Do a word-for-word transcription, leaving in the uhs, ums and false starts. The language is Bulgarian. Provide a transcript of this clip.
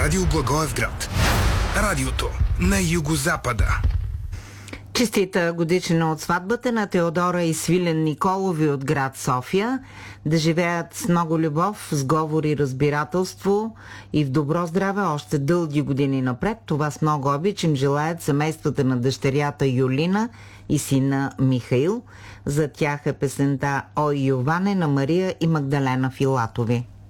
Радио Благоевград. Радиото на югозапада. Честита годишнина от сватбата на Теодора и Свилен Николови от град София. Да живеят с много любов, сговор и разбирателство и в добро здраве още дълги години напред. Това с много обич им желаят семействата на дъщерята Юлина и сина Михаил. За тях е песента "Ой, Йоване" на Мария и Магдалена Филатови.